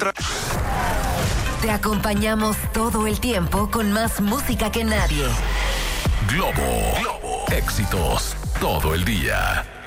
encuentra. Te acompañamos todo el tiempo con más música que nadie. Globo. Éxitos todo el día.